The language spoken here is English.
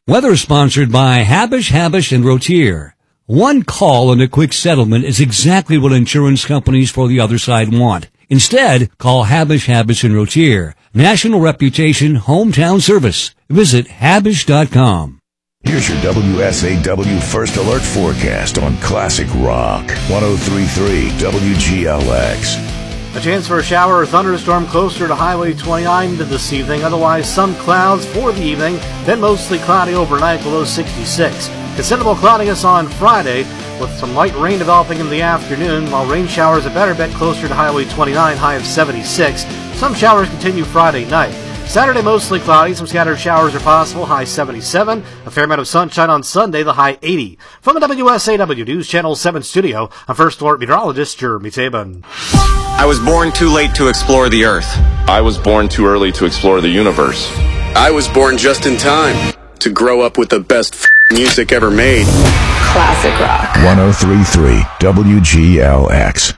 Weather sponsored by Habish, and Rotier. One call and a quick settlement is exactly what insurance companies for the other side want. Instead, call Habish, and Rotier. National reputation, hometown service. Visit Habish.com. Here's your WSAW First Alert forecast on Classic Rock. 103.3 WGLX. A chance for a shower or thunderstorm closer to Highway 29 this evening. Otherwise, some clouds for the evening, then mostly cloudy overnight, below 66. Considerable cloudiness on Friday, with some light rain developing in the afternoon, while rain showers a better bet closer to Highway 29, high of 76. Some showers continue Friday night. Saturday, mostly cloudy. Some scattered showers are possible, high 77. A fair amount of sunshine on Sunday, the high 80. From the WSAW News Channel 7 studio, I'm First Alert Meteorologist Jeremy Tabin. I was born too late to explore the Earth. I was born too early to explore the universe. I was born just in time to grow up with the best music ever made. Classic Rock. 103.3 WGLX.